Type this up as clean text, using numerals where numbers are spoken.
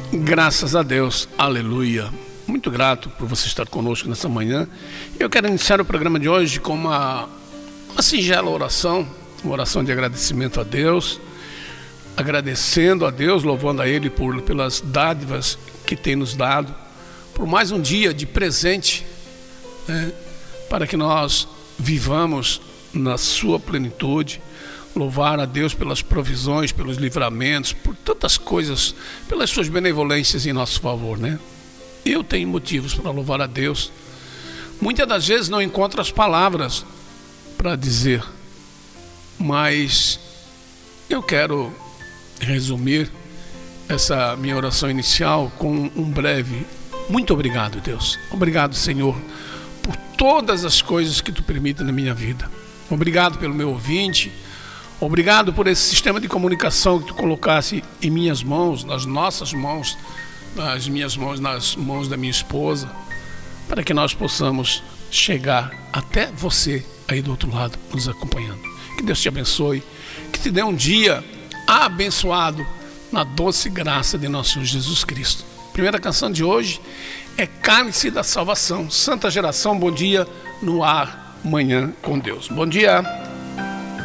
Graças a Deus, aleluia. Muito grato por você estar conosco nessa manhã. Eu quero iniciar o programa de hoje com uma singela oração, uma oração de agradecimento a Deus, agradecendo a Deus, louvando a Ele pelas dádivas que tem nos dado, por mais um dia de presente, né, para que nós vivamos na sua plenitude. Louvar a Deus pelas provisões, pelos livramentos, por tantas coisas, pelas suas benevolências em nosso favor, né? Eu tenho motivos para louvar a Deus. Muitas das vezes não encontro as palavras para dizer, mas eu quero resumir essa minha oração inicial com um breve: muito obrigado, Deus. Obrigado, Senhor, por todas as coisas que Tu permite na minha vida. Obrigado pelo meu ouvinte. Obrigado por esse sistema de comunicação que Tu colocasse em minhas mãos, nas nossas mãos, nas minhas mãos, nas mãos da minha esposa, para que nós possamos chegar até você aí do outro lado, nos acompanhando. Que Deus te abençoe, que te dê um dia abençoado na doce graça de nosso Senhor Jesus Cristo. Primeira canção de hoje é Cálice da Salvação. Santa Geração, bom dia no ar, manhã com Deus. Bom dia.